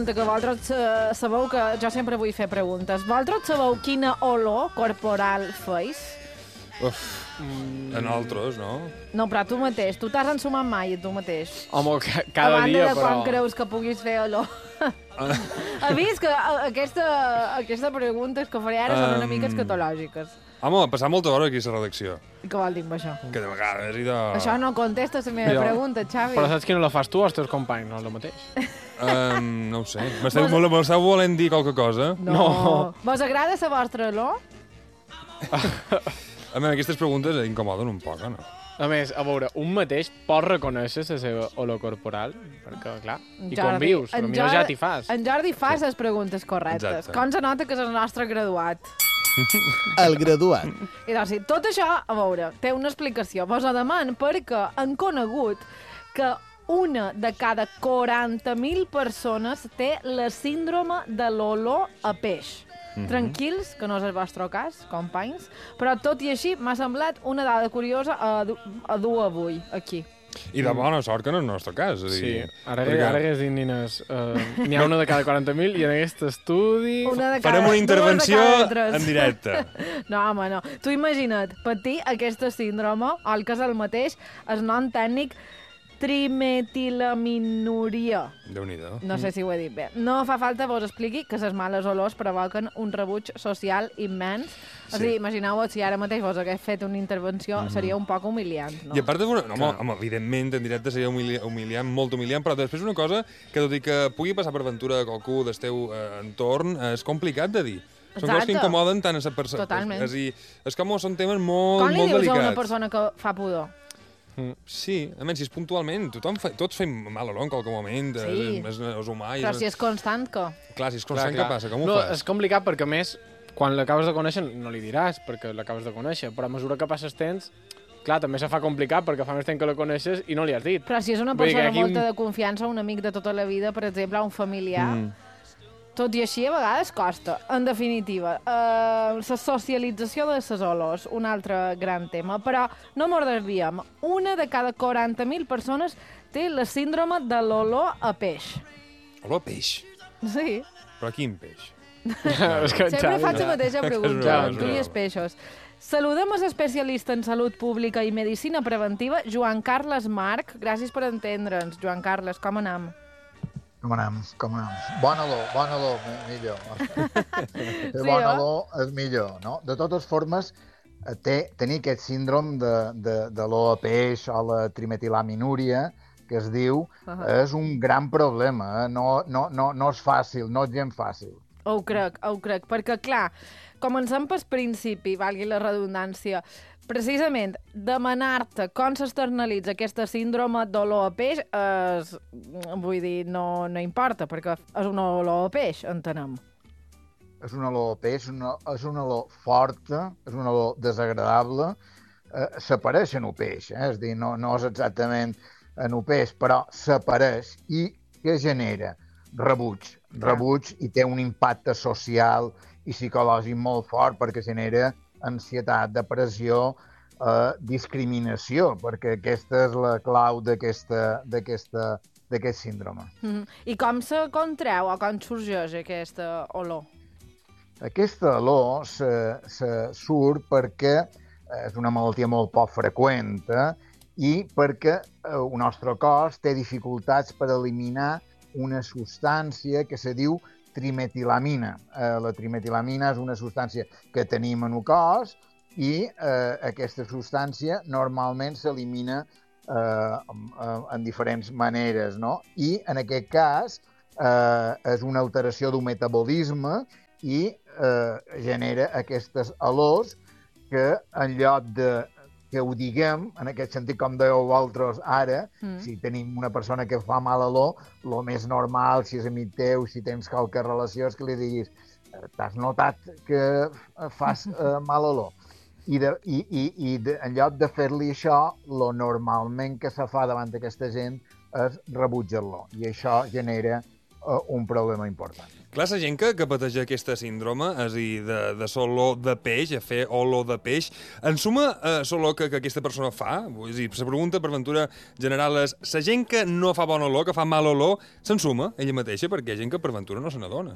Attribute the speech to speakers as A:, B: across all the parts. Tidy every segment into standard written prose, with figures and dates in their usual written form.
A: pregunta que vosaltres sabeu que jo sempre vull fer preguntes. Vosaltres sabeu quina olor corporal feis?
B: En altres, no?
A: No, però tu mateix. Tu t'has ensumat mai, tu mateix.
C: Home, cada dia,
A: A banda de quan
C: però...
A: creus que puguis fer olor. Ha vist que aquesta preguntes que faré ara són una mica escatològiques.
B: Home, ha passat molta hora aquí a la redacció.
A: Què vol dir amb això?
B: Que de vegades i de...
A: Això no contesta la meva pregunta, Xavi.
C: Però saps que no la fas tu o els teus companys? No és el mateix.
B: No ho sé. M'esteu volent dir qualque cosa?
A: No. Vos agrada la vostra olor?
B: A mi, aquestes preguntes incomoden un poc, no?
C: A més, a veure, un mateix pot reconèixer la seva olor corporal, perquè, clar, i convius, però millor ja t'hi fas.
A: En Jordi fa les preguntes correctes.
B: Exacte.
A: Com se nota que és el nostre graduat?
D: El graduat.
A: I doncs, sí, tot això, a veure, té una explicació. Vos ho deman perquè han conegut que una de cada 40.000 persones té la síndrome de l'olor a peix. Tranquils, que no és el vostre cas, companys, però tot i així m'ha semblat una dada curiosa a dur avui, aquí.
B: I de bona sort que no és el nostre cas. És a dir,
C: Sí, ara que has dit, nines, n'hi ha una de cada 40.000 i en aquest estudi...
B: Farem una intervenció en directe.
A: No, home, no. Tu imagina't patir aquesta síndrome, el que és el mateix, el nom tècnic trimetilaminuria.
B: Déu-n'hi-do.
A: No sé si ho he dit bé. No fa falta que us expliqui que les males olors provoquen un rebuig social immens. Sí. És a dir, imagineu-vos si ara mateix vos hagués fet una intervenció, seria un poc humiliant, no?
B: I a part, home, evidentment, en directe seria humiliant, molt humiliant, però després una cosa que, tot i que pugui passar per aventura a qualcú del teu entorn, és complicat de dir. Són coses que incomoden tant a la persona.
A: Totalment.
B: És com són temes molt,
A: com
B: molt delicats.
A: Com li dius a una persona que fa pudor?
B: Sí, almenys si és puntualment. Tots fem mal olor en qualque moment,
A: sí.
B: és humà.
A: Però si és constant, què?
B: Clar, si és constant, què passa? Com ho
C: fas?
B: fas?
C: És complicat perquè, a més, quan l'acabes de conèixer, no li diràs, perquè l'acabes de conèixer, però a mesura que passes temps, clar, també se fa complicat perquè fa més temps que la coneixes i no li has dit.
A: Però si és una persona molta de confiança, un amic de tota la vida, per exemple, un familiar... Tot i així, a vegades costa. En definitiva, la socialització de les olors, un altre gran tema. Però no m'ho desviem. Una de cada 40.000 persones té la síndrome de l'olor a peix.
B: Olor a peix?
A: Sí.
B: Però quin peix?
A: Sempre faig la mateixa pregunta. Tu i els peixos. Saludem a l'especialista en salut pública i medicina preventiva, Joan Carles Marc. Gràcies per entendre'ns, Joan Carles. Com anem?
E: Com anem? Bona olor, millor. Fer bona olor és millor, no? De totes formes, tenir aquest síndrome de l'olor a peix o la trimetilaminúria, que es diu, és un gran problema. No és fàcil, no és gens fàcil.
A: Ho crec, perquè, clar, comencem pel principi, valgui la redundància. Precisament, demanar-te com s'externalitza aquesta síndrome d'olor a peix vull dir, no importa, perquè és una olor a peix, entenem.
E: És una olor a peix, és una olor forta, és una olor desagradable. S'apareix en un peix, és a dir, no és exactament en un peix, però s'apareix i què genera? Rebuig i té un impacte social i psicològic molt fort perquè genera ansietat, depressió, discriminació, perquè aquesta és la clau d'aquest síndrome.
A: I com se contreu o com sorgeix aquesta olor?
E: Aquesta olor surt perquè és una malaltia molt poc freqüent i perquè el nostre cos té dificultats per eliminar una substància que se diu trimetilamina. La trimetilamina és una substància que tenim en el cos i aquesta substància normalment s'elimina en diferents maneres, no? I en aquest cas és una alteració d'un metabolisme i genera aquestes olors que en lloc de que ho diguem, en aquest sentit, com dèieu vosaltres ara, si tenim una persona que fa mal olor, el més normal, si és amic teu, si tens qualque relació, és que li diguis t'has notat que fas mal olor. I en lloc de fer-li això, lo normalment que se fa davant d'aquesta gent és rebutjar-lo. I això genera un problema important.
B: Clar, la gent que pateix aquesta síndrome, és a dir, de l'olor de peix, a fer olor de peix, en suma, l'olor que aquesta persona fa, és a dir, la pregunta per ventura general és, la gent que no fa bon olor, que fa mal olor, se'n suma ella mateixa, perquè hi ha gent que per ventura no se n'adona.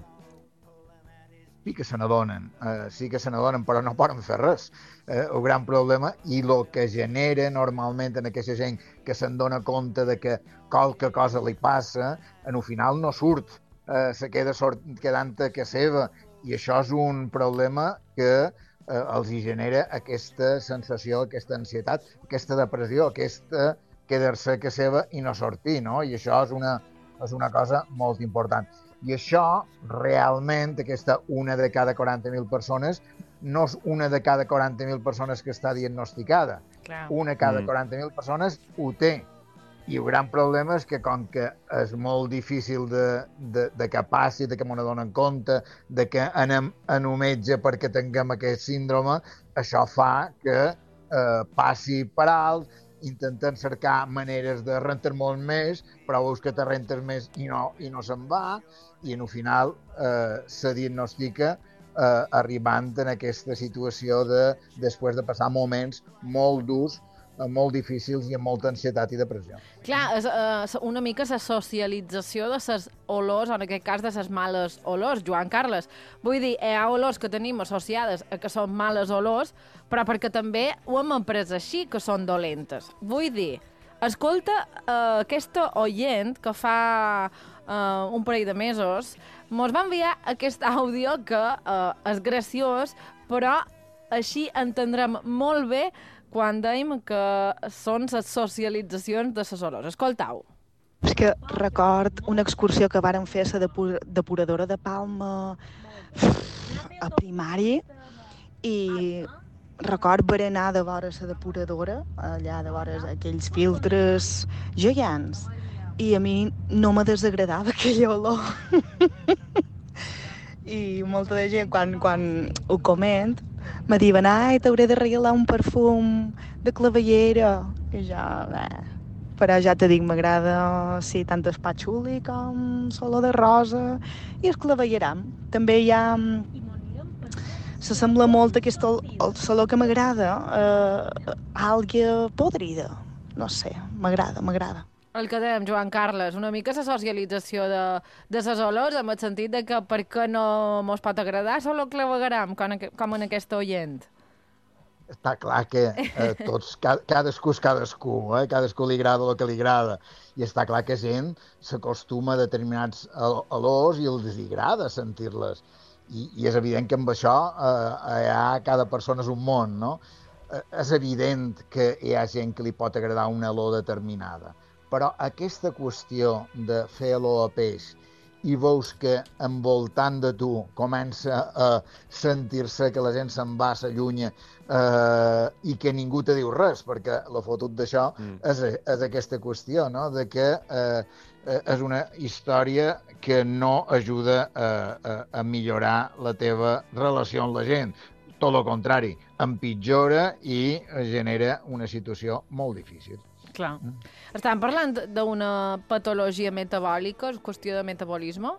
E: Sí que se n'adonen, però no poden fer res. El gran problema, i el que genera normalment en aquesta gent que se'n dona compte de que qualque cosa li passa, en el final no surt, se queda quedant a casa seva, i això és un problema que els hi genera aquesta sensació, aquesta ansietat, aquesta depressió, aquesta quedar-se a casa seva i no sortir, no? I això és una cosa molt important. I això, realment, aquesta una de cada 40.000 persones, no és una de cada 40.000 persones que està diagnosticada.
A: Clar.
E: Una cada 40.000 persones ho té. I el gran problema és que, com que és molt difícil de que passi, de que m'ho donen compte, de que anem a un metge perquè tinguem aquest síndrome, això fa que passi per alt, intenten cercar maneres de rentar molt més, però veus que te rentes més i no se'n va, i en el final se diagnostica arribant en aquesta situació després de passar moments molt durs, molt difícils i amb molta ansietat i depressió.
A: Clar, és una mica la socialització de les olors, en aquest cas de les males olors, Joan Carles. Vull dir, hi ha olors que tenim associades a que són males olors, però perquè també ho hem après així, que són dolentes. Vull dir, escolta, aquesta oient que fa un parell de mesos mos va enviar aquest àudio que és graciós, però així entendrem molt bé quan dèiem que són les socialitzacions de les olors. Escoltau.
F: És que record una excursió que vàrem fer a la depuradora de Palma a primari, i record berenar de vora la depuradora, allà de vora aquells filtres gegants, i a mi no me desagradava aquella olor. I molta de gent, quan ho coment, me diuen, ai, t'hauré de regalar un perfum de clavellera. I jo, però ja te dic, m'agrada sí, tant el patxuli com l'olor de rosa i el clavelleram. També hi ha... S'assembla molt aquesta olor que m'agrada, àlgia podrida. No sé, m'agrada.
A: El que dèiem, Joan Carles, una mica la socialització de les olors, en el sentit de que per què no mos pot agradar l'olor clavegueram, com en aquesta oient.
E: Està clar que cadascú és cadascú, cadascú li agrada el que li agrada, i està clar que gent s'acostuma a determinats olors i els agrada sentir-les, i és evident que amb això cada persona és un món, no? És evident que hi ha gent que li pot agradar una olor determinada, però aquesta qüestió de fer olor a peix i veus que envoltant de tu comença a sentir-se que la gent se'n va, s'allunya i que ningú te diu res, perquè la fotut d'això és aquesta qüestió, no? De que és una història que no ajuda a millorar la teva relació amb la gent. Tot el contrari, empitjora i genera una situació molt difícil.
A: Clar. Estem parlant d'una patologia metabòlica, és qüestió de metabolisme?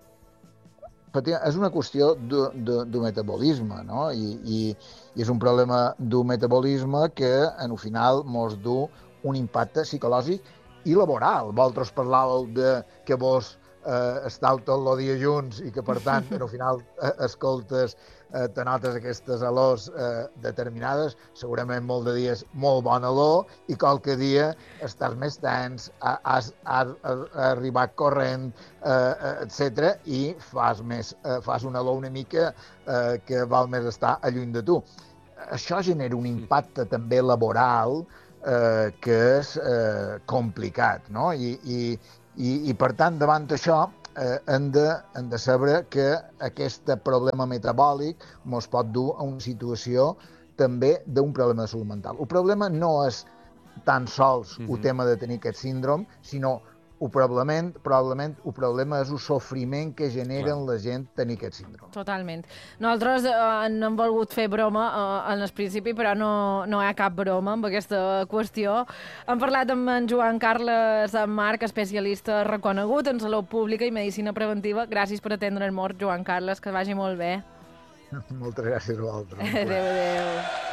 E: És una qüestió de metabolisme, no? I és un problema d'un metabolisme que, en el final, mos du un impacte psicològic i laboral. Vosaltres parlàveu de que vos estàu tot el dia junts i que, per tant, al final escoltes, te notes aquestes olors determinades, segurament molt de dies molt bona olor, i qualque dia estàs més tens, has arribat corrent, etc., i fas una olor una mica que val més estar lluny de tu. Això genera un impacte també laboral que és complicat, no? I per tant, davant això, hem de saber que aquest problema metabòlic ens pot dur a una situació també d'un problema de salut mental. El problema no és tan sols el tema de tenir aquest síndrome, sinó probablement el problema és el sofriment que generen la gent tenir aquest síndrome.
A: Totalment. Nosaltres no hem volgut fer broma en el principi, però no hi ha cap broma amb aquesta qüestió. Hem parlat amb en Joan Carles Marc, especialista reconegut en salut pública i medicina preventiva. Gràcies per atendre el mort, Joan Carles, que vagi molt bé.
E: Moltes gràcies a vosaltres.
A: Adéu, adéu.